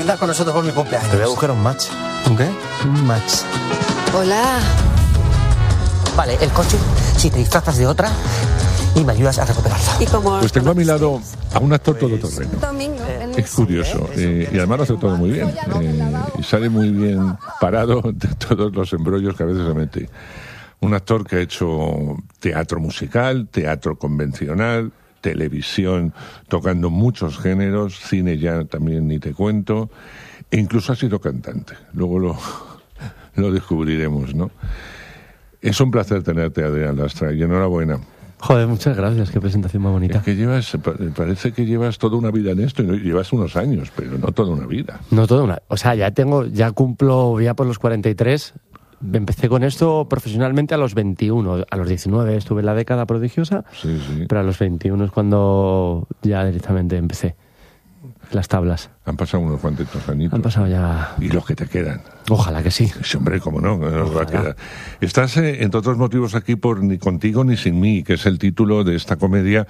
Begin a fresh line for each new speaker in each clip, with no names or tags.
Andar con nosotros por mi cumpleaños.
Te voy a buscar un match.
¿Un qué?
Un match.
Hola.
Vale, el coche, si te disfrazas de otra y me ayudas a recuperarlo.
¿Y cómo
Pues tengo a mi lado a un actor todoterreno.
Domingo.
Es curioso, y además lo hace todo muy bien. Y sale muy bien parado de todos los embrollos que a veces se mete. Un actor que ha hecho teatro musical, teatro convencional, televisión, tocando muchos géneros, cine ya también ni te cuento, e incluso ha sido cantante. Luego lo descubriremos, ¿no? Es un placer tenerte, Adrián Lastra, y enhorabuena.
Joder, muchas gracias, qué presentación más bonita.
Es que parece que llevas toda una vida en esto, y llevas unos años, pero no toda una vida.
No toda una, o sea, ya cumplo ya por los 43. Empecé con esto profesionalmente a los 21, a los 19 estuve en la década prodigiosa,
Sí.
pero a los 21 es cuando ya directamente empecé las tablas.
Han pasado unos cuantos añitos.
Han pasado ya...
Y los que te quedan.
Ojalá que sí.
Sí, hombre, cómo no nos va a quedar. Estás, entre otros motivos, aquí por Ni contigo ni sin mí, que es el título de esta comedia.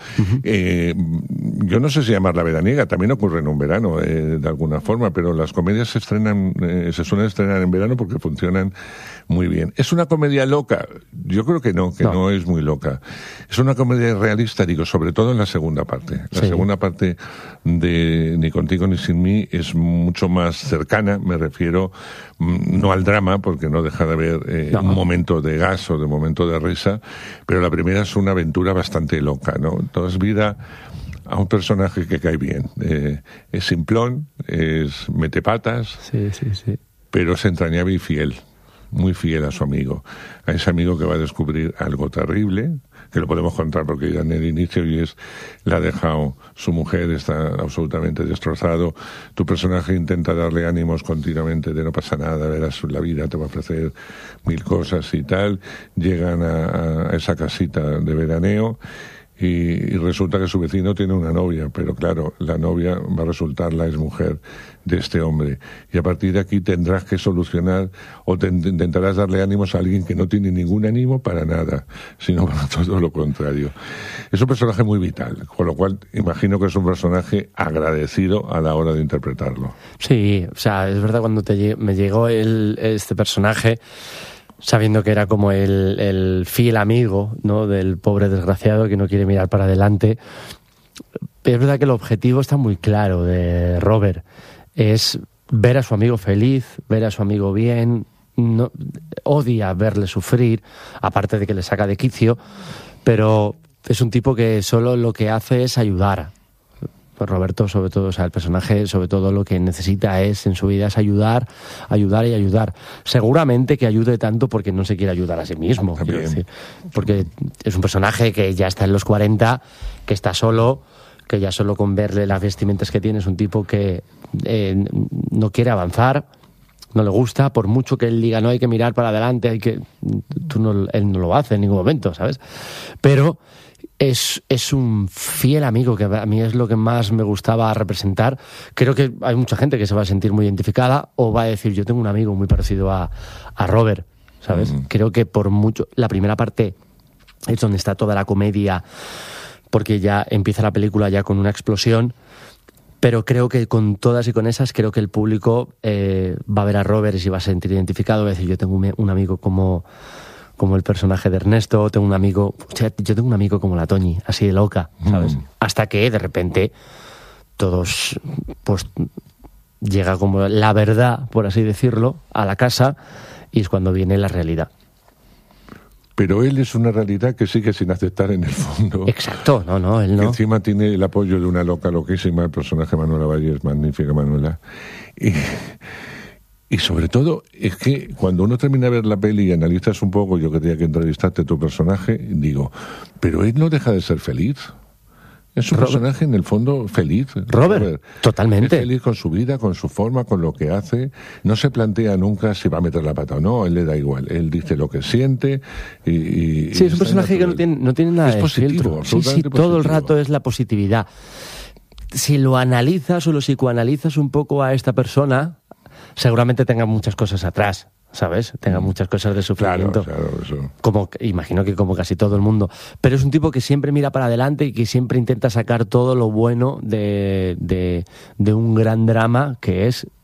Yo no sé si llamarla veraniega, también ocurre en un verano, de alguna forma, pero las comedias se suelen estrenar en verano porque funcionan muy bien. ¿Es una comedia loca? Yo creo que no es muy loca. Es una comedia realista, digo, sobre todo en la segunda parte. La segunda parte de Ni contigo ni sin mí es mucho más cercana, me refiero no al drama, porque no deja de haber un momento de gas o de momento de risa, pero la primera es una aventura bastante loca, ¿no? Entonces, vida a un personaje que cae bien. Es simplón, es metepatas,
Sí.
pero es entrañable y fiel, muy fiel a su amigo, a ese amigo que va a descubrir algo terrible, que lo podemos contar porque ya en el inicio la ha dejado su mujer, está absolutamente destrozado. Tu personaje intenta darle ánimos continuamente de no pasa nada, verás, la vida te va a ofrecer mil cosas y tal. Llegan a esa casita de veraneo y resulta que su vecino tiene una novia, pero claro, la novia va a resultar la exmujer de este hombre. Y a partir de aquí tendrás que solucionar o intentarás darle ánimos a alguien que no tiene ningún ánimo para nada, sino para todo lo contrario. Es un personaje muy vital, con lo cual imagino que es un personaje agradecido a la hora de interpretarlo.
Sí, o sea, es verdad, cuando me llegó este personaje, sabiendo que era como el fiel amigo, ¿no?, del pobre desgraciado que no quiere mirar para adelante. Es verdad que el objetivo está muy claro de Robert. Es ver a su amigo feliz, ver a su amigo bien, no, odia verle sufrir, aparte de que le saca de quicio, pero es un tipo que solo lo que hace es ayudar. Roberto, sobre todo, o sea, el personaje, sobre todo lo que necesita en su vida es ayudar. Seguramente que ayude tanto porque no se quiere ayudar a sí mismo, quiero decir, porque es un personaje que ya está en los 40, que está solo, que ya solo con verle las vestimentas que tiene es un tipo que no quiere avanzar, no le gusta, por mucho que él diga no hay que mirar para adelante, él no lo hace en ningún momento, ¿sabes? Pero es un fiel amigo, que a mí es lo que más me gustaba representar. Creo que hay mucha gente que se va a sentir muy identificada o va a decir, yo tengo un amigo muy parecido a Robert, ¿sabes? Creo que por mucho... La primera parte es donde está toda la comedia, porque ya empieza la película ya con una explosión, pero creo que con todas y con esas, creo que el público va a ver a Robert y se va a sentir identificado, va a decir, yo tengo un amigo como el personaje de Ernesto, yo tengo un amigo como la Toñi, así de loca, ¿sabes? Hasta que de repente todos, pues llega como la verdad, por así decirlo, a la casa, y es cuando viene la realidad.
Pero él es una realidad que sigue sin aceptar en el fondo.
Exacto, él no.
Que encima tiene el apoyo de una loca loquísima, el personaje Manuela Valle, es magnífica Manuela. Y sobre todo, es que cuando uno termina de ver la peli y analizas un poco, yo que tenía que entrevistarte a tu personaje, digo, pero él no deja de ser feliz. Es un personaje en el fondo feliz.
Robert, totalmente.
Es feliz con su vida, con su forma, con lo que hace. No se plantea nunca si va a meter la pata o no, a él le da igual. Él dice lo que siente y
sí, es un personaje que no tiene nada de
positivo,
filtro. Sí, todo el rato es la positividad. Si lo analizas o lo psicoanalizas un poco a esta persona, seguramente tenga muchas cosas atrás, ¿sabes? Tenga muchas cosas de sufrimiento.
Claro, eso.
Imagino que como casi todo el mundo. Pero es un tipo que siempre mira para adelante y que siempre intenta sacar todo lo bueno de un gran drama que es